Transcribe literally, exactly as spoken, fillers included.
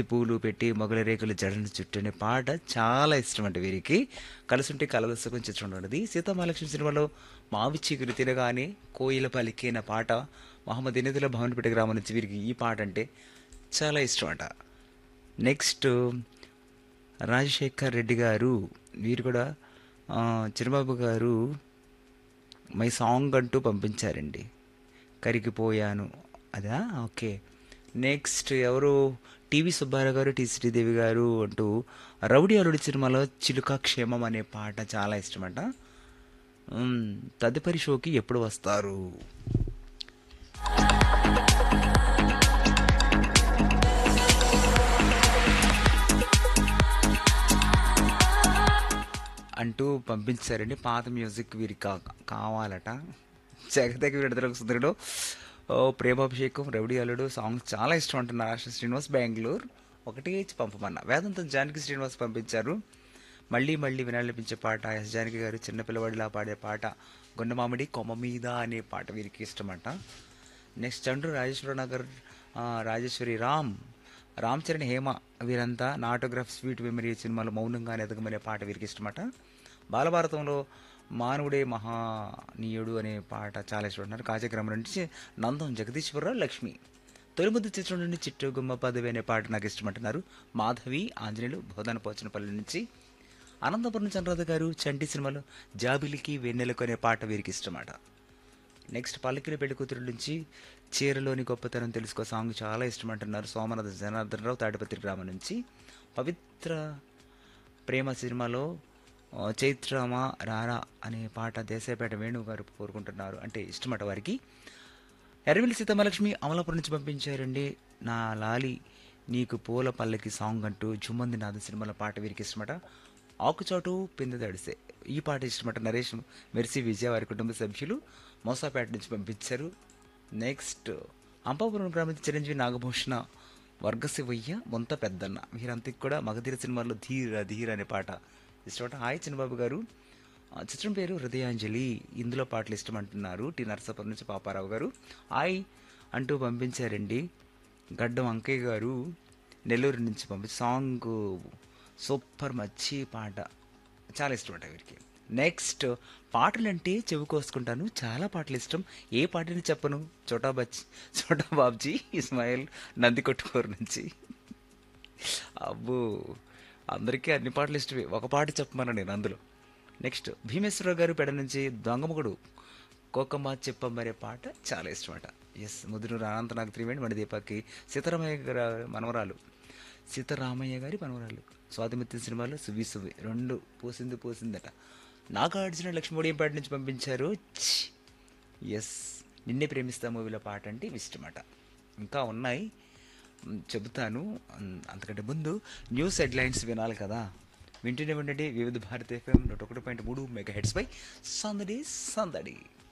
పూలు పెట్టి మొగలి రేకులు జడను చుట్టనే పాట చాలా ఇష్టం అంట వీరికి. కలుసుంటే కలల సుఖం చిత్రం ఉన్నది. సీతామహాలక్ష్మి సినిమాలో మావి చీకులు తినగానే కోయిల పలికిన పాట మహమ్మద్ ఎనిదుల భవన్పేట గ్రామం నుంచి వీరికి ఈ పాట అంటే చాలా ఇష్టం అంట. నెక్స్ట్ రాజశేఖర్ రెడ్డి గారు, వీరు కూడా ఆ, చిరబాబు గారు మై సాంగ్ అంటూ పంపించారండి. కరిగిపోయాను అదా, ఓకే. నెక్స్ట్ ఎవరు, టీవీ సుబ్బారావు గారు, టి శ్రీదేవి గారు అంటూ రౌడీ అల్లుడి సినిమాలో చిలుక క్షేమం అనే పాట చాలా ఇష్టమట. మ్మ్, తదుపరి షోకి ఎప్పుడు వస్తారు అంటూ పంపించారండి. పాత మ్యూజిక్ వీరికి కా కావాలట. జగదేక విడుదలకు సుందరుడు, ఓ ప్రేమాభిషేకం, రౌడీ అల్లుడు సాంగ్స్ చాలా ఇష్టం అంటున్నారు. ఆశ శ్రీనివాస్ బెంగళూరు ఒకటి ఇచ్చి పంపమన్నా. వేదంతం జానకి శ్రీనివాస్ పంపించారు. మళ్ళీ మళ్ళీ వినాలనిపించే పాట ఎస్ జానకి గారు చిన్న పిల్లవాడిలా పాడే పాట గుండమామిడి కొమ్మ మీద అనే పాట వీరికి ఇష్టమట. నెక్స్ట్ చండ్రు రాజేశ్వర నగర్, ఆ, రాజేశ్వరి రామ్, రామ్ చరణ్, హేమ వీరంతా నా ఆటోగ్రాఫ్ స్వీట్ మెమరీ సినిమాలో మౌనంగా ఎదగమనే పాట వీరికి ఇష్టమట. బాలభారతంలో మానవుడే మహానీయుడు అనే పాట చాలా ఇష్టపడుతున్నారు. కాజగ్రామం నుంచి నందం జగదీశ్వరరావు లక్ష్మి. తొలిముద్దు చిత్రం నుండి చిట్టు గుమ్మ పదవి అనే పాట నాకు ఇష్టమంటున్నారు. మాధవి ఆంజనేయులు బోధన పోచనపల్లి నుంచి. అనంతపురం చంద్రరాధ గారు చంటి సినిమాలో జాబిలికి వెన్నెలకు అనే పాట వీరికి ఇష్టమాట. నెక్స్ట్ పల్లకిల పెళ్లి కూతురు నుంచి చీరలోని గొప్పతనం తెలుసుకో సాంగ్ చాలా ఇష్టం అంటున్నారు. సోమనాథ జనార్దన్ రావు తాడిపత్రి గ్రామం నుంచి. పవిత్ర ప్రేమ సినిమాలో ఆ, చైత్రమా రారా అనే పాట దేశాయపేట వేణువు గారు కోరుకుంటున్నారు, అంటే ఇష్టమట వారికి. ఎర్రవిల్లి సీతమహాలక్ష్మి అమలాపురం నుంచి పంపించారండి. నా లాలి నీకు పూల పల్లకి సాంగ్ అంటూ జుమ్మంది నాథ సినిమాల పాట వీరికి ఇష్టమట. ఆకుచాటు పిందె తడిసే ఈ పాట ఇష్టమట. నరేష్ మెర్సీ విజయ వారి కుటుంబ సభ్యులు మోసాపేట నుంచి పంపించారు. నెక్స్ట్ అంపాపురం గ్రామం నుంచి చిరంజీవి నాగభూషణ వర్గశివయ్య మొంత పెద్దన్న వీరంతా కూడా మగధీర సినిమాలో ధీర ధీర అనే పాట ఇష్టమట. హాయ్ చిన్నబాబు గారు, ఆ, చిత్రం పేరు హృదయాంజలి, ఇందులో పాటలు ఇష్టం అంటున్నారు. టి నరసాపురం నుంచి పాపారావు గారు హాయ్ అంటూ పంపించారండి. గడ్డం అంకయ్య గారు నెల్లూరు నుంచి పంపించి సాంగ్ సూపర్ మచ్చి పాట చాలా ఇష్టం అంట వీరికి. నెక్స్ట్ పాటలంటే చెవి కోసుకుంటాను, చాలా పాటలు ఇష్టం, ఏ పాటని చెప్పను. చోటా బచ్చి చోటా బాబ్జీ ఇస్మాయిల్ నందికొట్టుకూరు నుంచి. అబ్బో, అందరికీ అన్ని పాటలు ఇష్టమే, ఒక పాట చెప్పమన్నా నేను అందులో. నెక్స్ట్ భీమేశ్వరరావు గారు పెడ నుంచి దొంగముగుడు కోకమ్మ చెప్పమ్మరే పాట చాలా ఇష్టమట. ఎస్ ముదునూరు అనంతనాగ్ త్రివేణి మణిదీపకి సీతారామయ్య గారి మనవరాలు, సీతారామయ్య గారి మనవరాలు స్వాతిమిత్తి సినిమాలో సువి సువి రెండు పోసింది పోసిందట. నాగార్జున లక్ష్మీడియంపేట నుంచి పంపించారు. ఎస్ నిన్నే ప్రేమిస్తా మూవీలో పాట అంటే ఇష్టమట. ఇంకా ఉన్నాయి, మ్, చెబుతాను. అన్- అంతకంటే ముందు న్యూస్ హెడ్లైన్స్ వినాలి కదా. వింటూనే ఉండండి వివిధ భారత ఎఫ్ఎం నూట ఒకటి పాయింట్ మూడు మెగా హెడ్స్ పై సందడి సందడి.